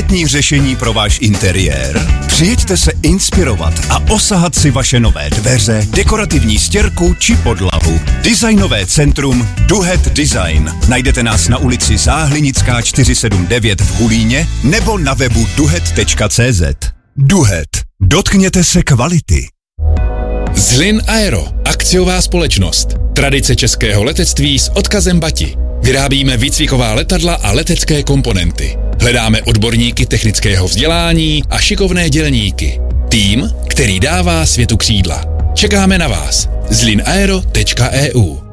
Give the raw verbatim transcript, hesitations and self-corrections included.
kompletní řešení pro váš interiér? Přijeďte se inspirovat a osahat si vaše nové dveře, dekorativní stěrku či podlahu. Designové centrum Duhet Design. Najdete nás na ulici Záhlinická čtyři sedm devět v Hulíně nebo na webu duhet tečka cé zet. Duhet. Dotkněte se kvality. Zlin Aero, akciová společnost. Tradice českého letectví s odkazem Bati. Vyrábíme výcviková letadla a letecké komponenty. Hledáme odborníky technického vzdělání a šikovné dělníky. Tým, který dává světu křídla. Čekáme na vás. zlin aero tečka e u